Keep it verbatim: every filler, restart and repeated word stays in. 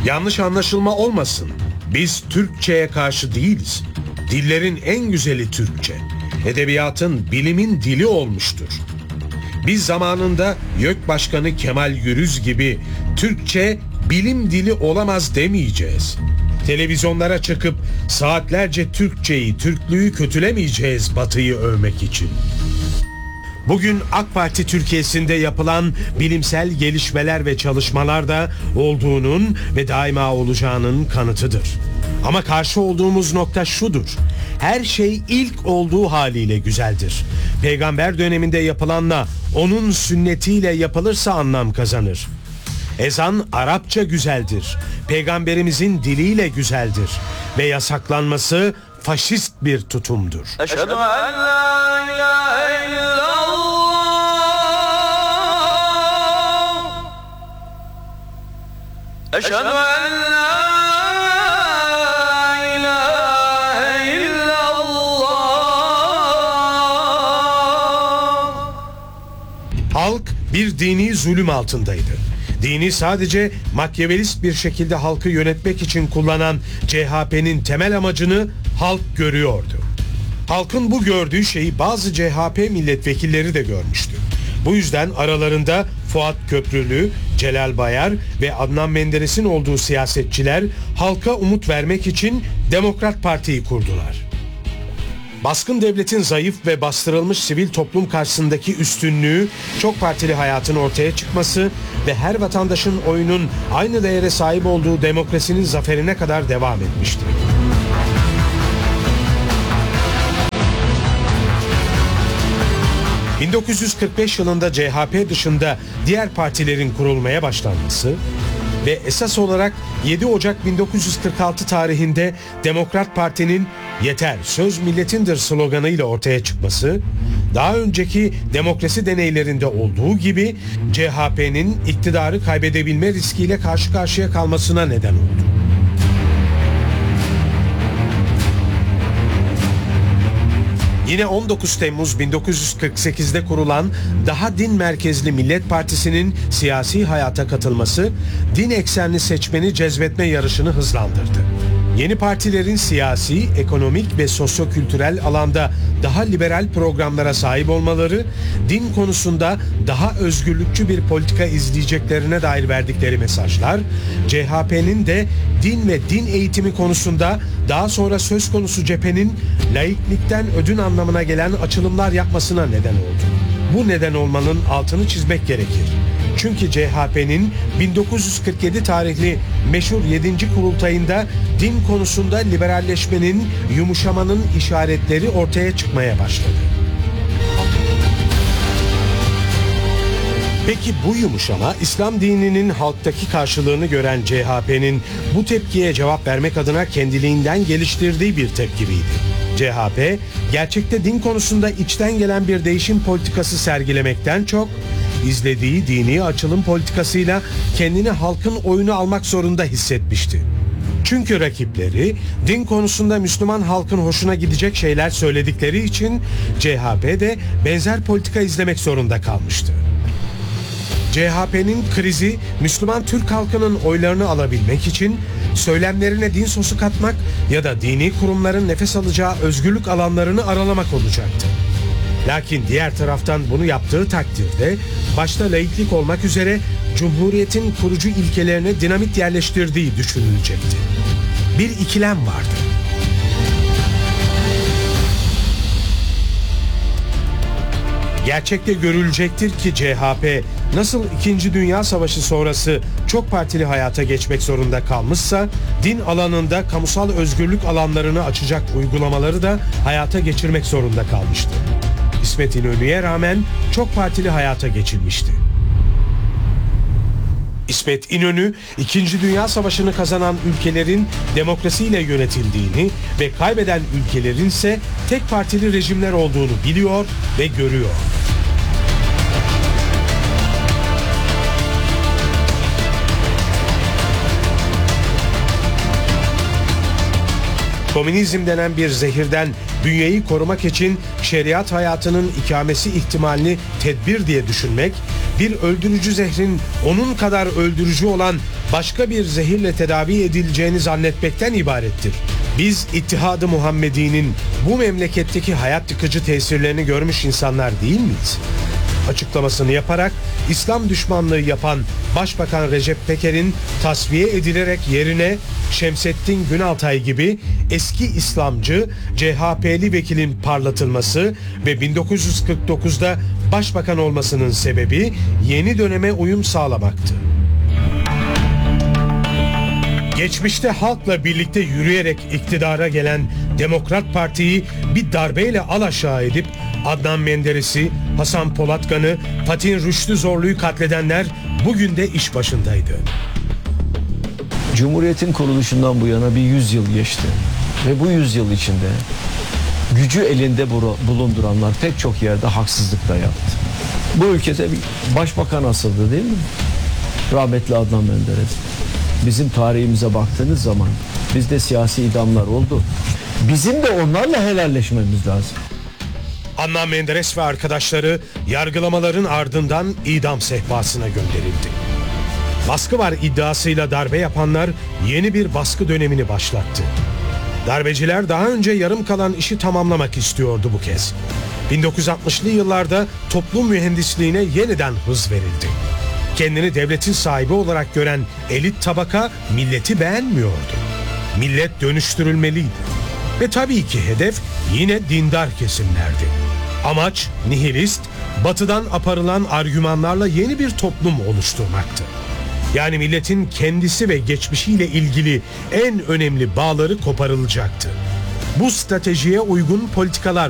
Yanlış anlaşılma olmasın. Biz Türkçe'ye karşı değiliz. Dillerin en güzeli Türkçe. Edebiyatın, bilimin dili olmuştur. Biz zamanında YÖK Başkanı Kemal Gürüz gibi Türkçe bilim dili olamaz demeyeceğiz. Televizyonlara çıkıp saatlerce Türkçeyi, Türklüğü kötülemeyeceğiz Batı'yı övmek için. Bugün AK Parti Türkiye'sinde yapılan bilimsel gelişmeler ve çalışmalar da olduğunun ve daima olacağının kanıtıdır. Ama karşı olduğumuz nokta şudur: her şey ilk olduğu haliyle güzeldir. Peygamber döneminde yapılanla onun sünnetiyle yapılırsa anlam kazanır. Ezan Arapça güzeldir. Peygamberimizin diliyle güzeldir. Ve yasaklanması faşist bir tutumdur. Eşhedü en la ilahe illallah. Eşhedü en la ilahe illallah. Halk bir dini zulüm altındaydı. Dini sadece makyavelist bir şekilde halkı yönetmek için kullanan C H P'nin temel amacını halk görüyordu. Halkın bu gördüğü şeyi bazı C H P milletvekilleri de görmüştü. Bu yüzden aralarında Fuat Köprülü, Celal Bayar ve Adnan Menderes'in olduğu siyasetçiler halka umut vermek için Demokrat Parti'yi kurdular. Baskın devletin zayıf ve bastırılmış sivil toplum karşısındaki üstünlüğü, çok partili hayatın ortaya çıkması ve her vatandaşın oyunun aynı değere sahip olduğu demokrasinin zaferine kadar devam etmişti. bin dokuz yüz kırk beş yılında C H P dışında diğer partilerin kurulmaya başlanması ve esas olarak yedi Ocak bin dokuz yüz kırk altı tarihinde Demokrat Parti'nin "Yeter, söz milletindir" sloganıyla ortaya çıkması, daha önceki demokrasi deneylerinde olduğu gibi C H P'nin iktidarı kaybedebilme riskiyle karşı karşıya kalmasına neden oldu. Yine on dokuz Temmuz bin dokuz yüz kırk sekizde kurulan daha din merkezli Millet Partisi'nin siyasi hayata katılması, din eksenli seçmeni cezbetme yarışını hızlandırdı. Yeni partilerin siyasi, ekonomik ve sosyokültürel alanda daha liberal programlara sahip olmaları, din konusunda daha özgürlükçü bir politika izleyeceklerine dair verdikleri mesajlar, C H P'nin de din ve din eğitimi konusunda daha sonra söz konusu cephenin laiklikten ödün anlamına gelen açılımlar yapmasına neden oldu. Bu neden olmanın altını çizmek gerekir. Çünkü C H P'nin bin dokuz yüz kırk yedi tarihli meşhur yedinci kurultayında din konusunda liberalleşmenin, yumuşamanın işaretleri ortaya çıkmaya başladı. Peki bu yumuşama, İslam dininin halktaki karşılığını gören C H P'nin bu tepkiye cevap vermek adına kendiliğinden geliştirdiği bir tepki miydi? C H P, gerçekte din konusunda içten gelen bir değişim politikası sergilemekten çok, izlediği dini açılım politikasıyla kendini halkın oyunu almak zorunda hissetmişti. Çünkü rakipleri din konusunda Müslüman halkın hoşuna gidecek şeyler söyledikleri için C H P de benzer politika izlemek zorunda kalmıştı. C H P'nin krizi, Müslüman Türk halkının oylarını alabilmek için söylemlerine din sosu katmak ya da dini kurumların nefes alacağı özgürlük alanlarını aralamak olacaktı. Lakin diğer taraftan bunu yaptığı takdirde başta laiklik olmak üzere Cumhuriyet'in kurucu ilkelerine dinamit yerleştirdiği düşünülecekti. Bir ikilem vardı. Gerçekte görülecektir ki C H P nasıl İkinci Dünya Savaşı sonrası çok partili hayata geçmek zorunda kalmışsa, din alanında kamusal özgürlük alanlarını açacak uygulamaları da hayata geçirmek zorunda kalmıştı. İsmet İnönü'ye rağmen çok partili hayata geçilmişti. İsmet İnönü, İkinci Dünya Savaşı'nı kazanan ülkelerin demokrasiyle yönetildiğini ve kaybeden ülkelerin ise tek partili rejimler olduğunu biliyor ve görüyor. Komünizm denen bir zehirden bünyeyi korumak için şeriat hayatının ikamesi ihtimalini tedbir diye düşünmek bir öldürücü zehrin onun kadar öldürücü olan başka bir zehirle tedavi edileceğini zannetmekten ibarettir. Biz İttihad-ı Muhammedi'nin bu memleketteki hayat yıkıcı tesirlerini görmüş insanlar değil miyiz? Açıklamasını yaparak İslam düşmanlığı yapan Başbakan Recep Peker'in tasfiye edilerek yerine Şemsettin Günaltay gibi eski İslamcı C H P'li vekilin parlatılması ve bin dokuz yüz kırk dokuzda başbakan olmasının sebebi yeni döneme uyum sağlamaktı. Geçmişte halkla birlikte yürüyerek iktidara gelen Demokrat Parti'yi bir darbeyle alaşağı edip Adnan Menderes'i, Hasan Polatkan'ı, Fatih Rüştü Zorlu'yu katledenler bugün de iş başındaydı. Cumhuriyetin kuruluşundan bu yana bir yüzyıl geçti. Ve bu yüzyıl içinde gücü elinde bulunduranlar pek çok yerde haksızlık da yaptı. Bu ülkede bir başbakan asıldı değil mi? Rahmetli Adnan Menderes. Bizim tarihimize baktığınız zaman bizde siyasi idamlar oldu. Bizim de onlarla helalleşmemiz lazım. Adnan Menderes ve arkadaşları yargılamaların ardından idam sehpasına gönderildi. Baskı var iddiasıyla darbe yapanlar yeni bir baskı dönemini başlattı. Darbeciler daha önce yarım kalan işi tamamlamak istiyordu bu kez. bin dokuz yüz altmışlı yıllarda toplum mühendisliğine yeniden hız verildi. Kendini devletin sahibi olarak gören elit tabaka milleti beğenmiyordu. Millet dönüştürülmeliydi. Ve tabii ki hedef yine dindar kesimlerdi. Amaç nihilist, batıdan aparılan argümanlarla yeni bir toplum oluşturmaktı. Yani milletin kendisi ve geçmişiyle ilgili en önemli bağları koparılacaktı. Bu stratejiye uygun politikalar